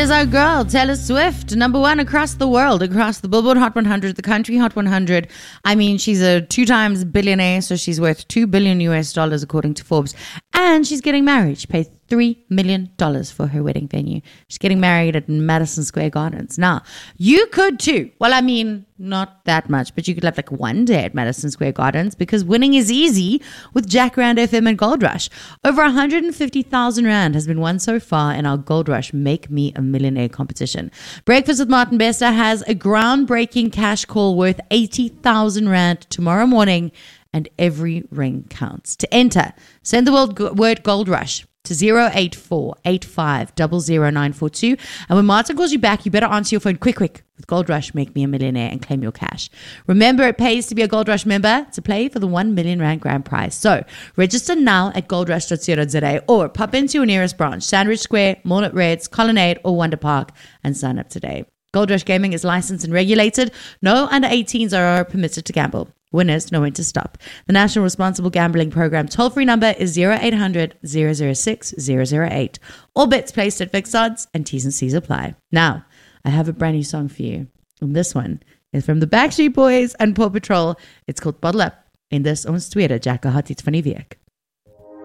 is our girl, Taylor Swift, number one across the world, across the Billboard Hot 100, the Country Hot 100. I mean, she's a 2-times billionaire, so she's worth $2 billion according to Forbes. And she's getting married. She paid $3 million for her wedding venue. She's getting married at Madison Square Gardens. Now, you could too. Well, I mean, not that much, but you could have like one day at Madison Square Gardens because winning is easy with Jack Rand FM and Gold Rush. Over 150,000 Rand has been won so far in our Gold Rush Make Me a Millionaire competition. Breakfast with Martin Bester has a groundbreaking cash call worth 80,000 Rand tomorrow morning, and every ring counts. To enter, send the word Gold Rush to 084-8500-942. And when Martin calls you back, you better answer your phone quick with Gold Rush Make Me a Millionaire and claim your cash. Remember, it pays to be a Gold Rush member to play for the 1 million Rand grand prize. So register now at goldrush.co.za or pop into your nearest branch, Sandwich Square, Mall at Reds, Colonnade or Wonder Park, and sign up today. Gold Rush Gaming is licensed and regulated. No under 18s are permitted to gamble. Winners know when to stop. The National Responsible Gambling Program toll-free number is 0800-006-008. All bets placed at fixed odds and T's and C's apply. Now, I have a brand new song for you. And this one is from the Backstreet Boys and Paw Patrol. It's called Bottle Up. En dis ons tweede Jacka Hot iets van die week.